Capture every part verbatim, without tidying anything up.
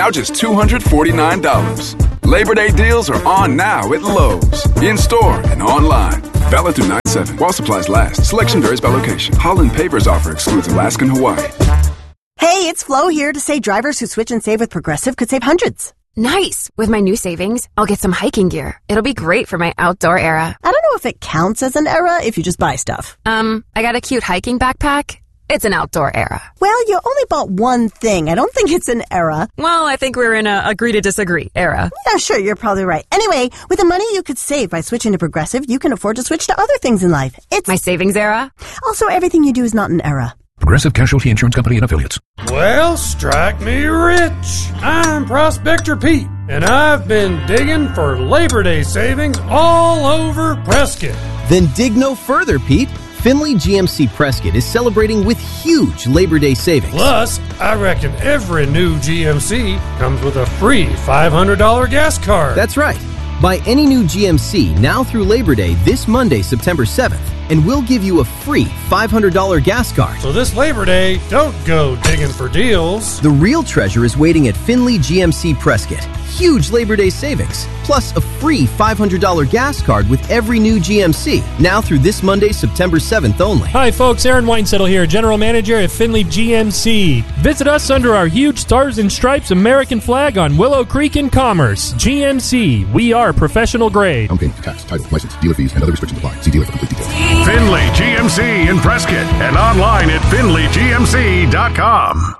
Now just two hundred forty-nine dollars. Labor Day deals are on now at Lowe's. In-store and online. Valid through nine seven. While supplies last. Selection varies by location. Holland Paper's offer excludes Alaska and Hawaii. Hey, it's Flo here to say drivers who switch and save with Progressive could save hundreds. Nice! With my new savings, I'll get some hiking gear. It'll be great for my outdoor era. I don't know if it counts as an era if you just buy stuff. Um, I got a cute hiking backpack. It's an outdoor era. Well, you only bought one thing. I don't think it's an era. Well, I think we're in a agree to disagree era. Yeah, sure, you're probably right. Anyway, with the money you could save by switching to Progressive, you can afford to switch to other things in life. It's my savings era. Also, everything you do is not an era. Progressive Casualty Insurance Company and Affiliates. Well, strike me rich. I'm Prospector Pete, and I've been digging for Labor Day savings all over Prescott. Then dig no further, Pete. Findlay G M C Prescott is celebrating with huge Labor Day savings. Plus, I reckon every new G M C comes with a free five hundred dollars gas card. That's right. Buy any new G M C now through Labor Day this Monday, September seventh, and we'll give you a free five hundred dollars gas card. So this Labor Day, don't go digging for deals. The real treasure is waiting at Findlay G M C Prescott. Huge Labor Day savings, plus a free five hundred dollars gas card with every new G M C, now through this Monday, September seventh only. Hi folks, Aaron Weinsettle here, General Manager at Findlay G M C. Visit us under our huge Stars and Stripes American flag on Willow Creek in Commerce. G M C, we are professional grade. Home payment for tax, title, license, dealer fees, and other restrictions apply. See dealer for complete details. Findlay G M C in Prescott and online at Findlay G M C dot com.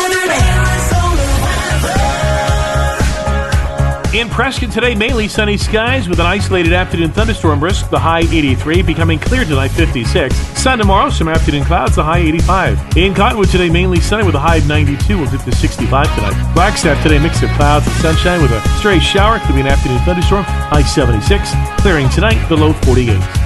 In Prescott today, mainly sunny skies with an isolated afternoon thunderstorm risk, the high eighty-three, becoming clear tonight, fifty-six. Sun tomorrow, some afternoon clouds, the high eighty-five. In Cottonwood today, mainly sunny with a high of ninety-two, we'll dip to sixty-five tonight. Flagstaff today, mix of clouds and sunshine with a stray shower, could be an afternoon thunderstorm, high seventy-six. Clearing tonight, the low forty-eight.